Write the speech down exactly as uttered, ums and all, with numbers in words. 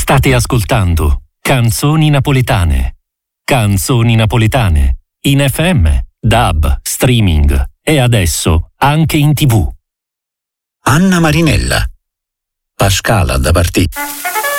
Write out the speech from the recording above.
State ascoltando Canzoni Napoletane. Canzoni Napoletane. In F M, D A B, streaming e adesso anche in tivù. Anna Marinella. Pascala da partì.